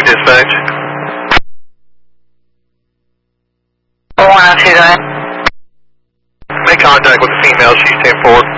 dispatch. 4102, go ahead. Make contact with the female, she's 10-4.